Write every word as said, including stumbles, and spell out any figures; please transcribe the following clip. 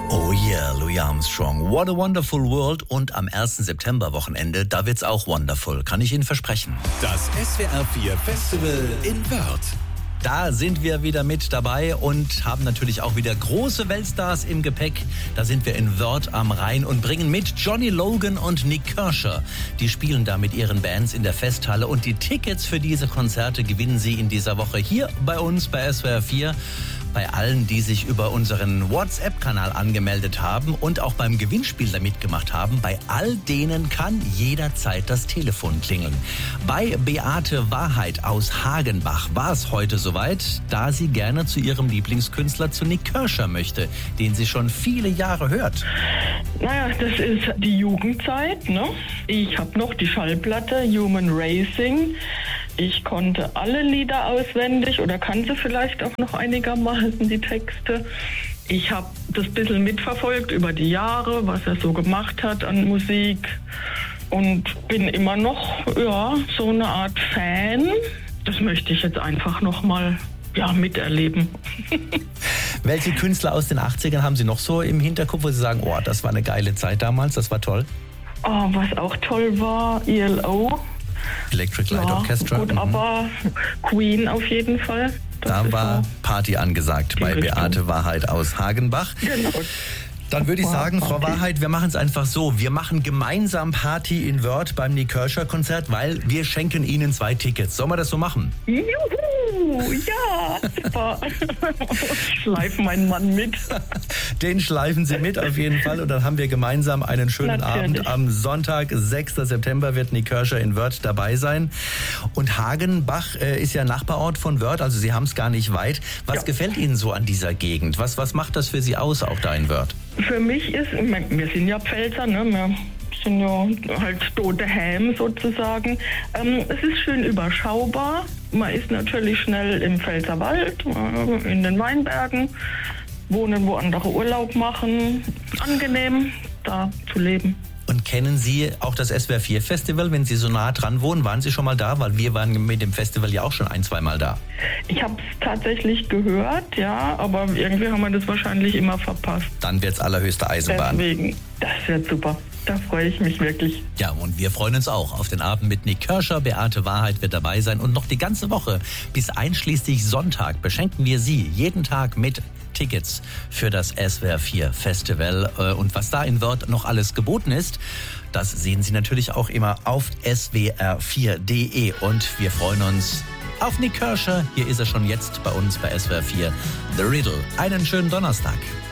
Oh yeah, Louis Armstrong. What a wonderful world. Und am ersten September-Wochenende, da wird's auch wonderful. Kann ich Ihnen versprechen. Das S W R vier Festival in Wörth. Da sind wir wieder mit dabei und haben natürlich auch wieder große Weltstars im Gepäck. Da sind wir in Wörth am Rhein und bringen mit Johnny Logan und Nik Kershaw. Die spielen da mit ihren Bands in der Festhalle und die Tickets für diese Konzerte gewinnen Sie in dieser Woche hier bei uns bei S W R vier. Bei allen, die sich über unseren WhatsApp-Kanal angemeldet haben und auch beim Gewinnspiel da mitgemacht haben, bei all denen kann jederzeit das Telefon klingeln. Bei Beate Wahrheit aus Hagenbach war es heute soweit, da sie gerne zu ihrem Lieblingskünstler, zu Nik Kershaw möchte, den sie schon viele Jahre hört. Naja, das ist die Jugendzeit, ne? Ich habe noch die Schallplatte Human Racing. Ich konnte alle Lieder auswendig oder kann sie vielleicht auch noch einigermaßen, die Texte. Ich habe das ein bisschen mitverfolgt über die Jahre, was er so gemacht hat an Musik und bin immer noch ja, so eine Art Fan. Das möchte ich jetzt einfach noch mal ja, miterleben. Welche Künstler aus den achtzigern haben Sie noch so im Hinterkopf, wo Sie sagen, oh, das war eine geile Zeit damals, das war toll? Oh, was auch toll war, E L O. Electric Light ja, Orchestra. Gut, mhm. aber Queen auf jeden Fall. Das da war so Party angesagt bei Richtung. Beate Wahrheit aus Hagenbach. Genau. Dann würde ich sagen, Frau Party. Wahrheit, wir machen es einfach so. Wir machen gemeinsam Party in Wörth beim Nik Kershaw Konzert, weil wir schenken Ihnen zwei Tickets. Sollen wir das so machen? Juhu, ja, super. Schleif meinen Mann mit. Den schleifen Sie mit auf jeden Fall und dann haben wir gemeinsam einen schönen Natürlich. Abend. Am Sonntag, sechsten September, wird Nik Kershaw in Wörth dabei sein. Und Hagenbach äh, ist ja Nachbarort von Wörth, also Sie haben es gar nicht weit. Was Ja. gefällt Ihnen so an dieser Gegend? Was, was macht das für Sie aus, auch da in Wörth? Für mich ist, wir sind ja Pfälzer, ne? Wir sind ja halt tote Häm sozusagen. Ähm, es ist schön überschaubar. Man ist natürlich schnell im Pfälzerwald, äh, in den Weinbergen, wohnen, wo andere Urlaub machen. Angenehm, da zu leben. Und kennen Sie auch das S W R vier Festival, wenn Sie so nah dran wohnen? Waren Sie schon mal da? Weil wir waren mit dem Festival ja auch schon ein, zwei Mal da. Ich habe es tatsächlich gehört, ja, aber irgendwie haben wir das wahrscheinlich immer verpasst. Dann wird's allerhöchste Eisenbahn. Deswegen, das wird super. Da freue ich mich wirklich. Ja, und wir freuen uns auch auf den Abend mit Nik Kershaw. Beate Wahrheit wird dabei sein. Und noch die ganze Woche bis einschließlich Sonntag beschenken wir Sie jeden Tag mit Tickets für das S W R vier Festival. Und was da in Wörth noch alles geboten ist, das sehen Sie natürlich auch immer auf S W R vier Punkt de. Und wir freuen uns auf Nik Kershaw. Hier ist er schon jetzt bei uns bei S W R vier. The Riddle. Einen schönen Donnerstag.